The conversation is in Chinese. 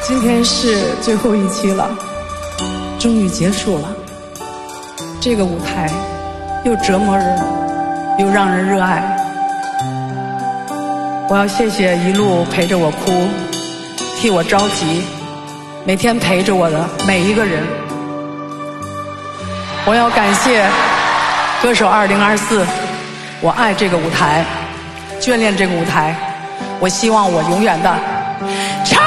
今天是最后一期了，终于结束了。这个舞台又折磨人，又让人热爱。我要谢谢一路陪着我哭，替我着急，每天陪着我的每一个人。我要感谢歌手2024，我爱这个舞台，眷恋这个舞台，我希望我永远的唱。